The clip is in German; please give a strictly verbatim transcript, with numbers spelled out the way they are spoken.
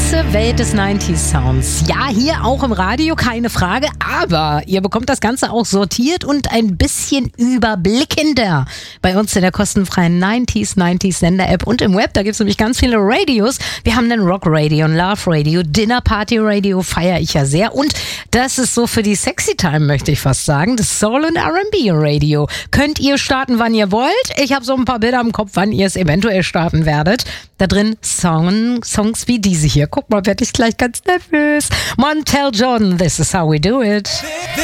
ganze Welt des neunziger Sounds. Ja, hier auch im Radio, keine Frage, aber ihr bekommt das Ganze auch sortiert und ein bisschen überblickender bei uns in der kostenfreien neunziger neunzig Sender-App und im Web. Da gibt es nämlich ganz viele Radios. Wir haben den Rock Radio, ein Love Radio, Dinner Party Radio, feiere ich ja sehr. Und das ist so für die Sexy Time, möchte ich fast sagen, das Soul und R and B Radio. Könnt ihr starten, wann ihr wollt. Ich habe so ein paar Bilder im Kopf, wann ihr es eventuell starten werdet. Da drin Song, Songs wie diese hier. Guck mal, werde ich gleich ganz nervös. Montel Jordan, This is how we do it.